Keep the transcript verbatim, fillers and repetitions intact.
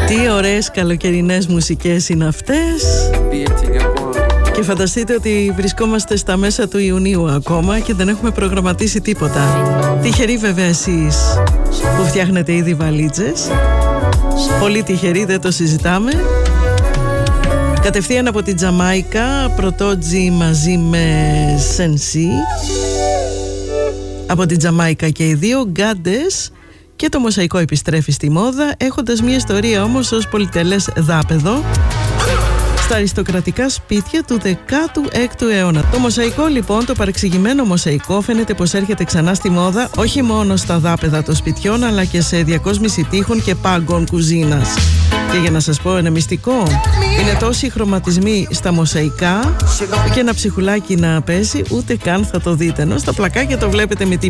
Τι ωραίες καλοκαιρινές μουσικές είναι αυτές. Και φανταστείτε ότι βρισκόμαστε στα μέσα του Ιουνίου ακόμα και δεν έχουμε προγραμματίσει τίποτα. Τυχεροί βέβαια εσείς που φτιάχνετε ήδη βαλίτσες. Πολύ τυχεροί, δεν το συζητάμε. Κατευθείαν από την Τζαμάικα, Πρωτότζι μαζί με Σενσί. Από την Τζαμάικα και οι δύο γκάντες. Και το μοσαϊκό επιστρέφει στη μόδα, έχοντας μια ιστορία όμως ως πολυτελές δάπεδο στα αριστοκρατικά σπίτια του δεκάτου έκτου αιώνα. Το μοσαϊκό λοιπόν, το παρεξηγημένο μοσαϊκό, φαίνεται πως έρχεται ξανά στη μόδα όχι μόνο στα δάπεδα των σπιτιών, αλλά και σε διακόσμηση τείχων και πάγκων κουζίνας. Και για να σας πω ένα μυστικό, είναι τόσοι χρωματισμοί στα μοσαϊκά και ένα ψυχουλάκι να πέσει, ούτε καν θα το δείτε, ενώ στα πλακάκια το βλέπετε με τη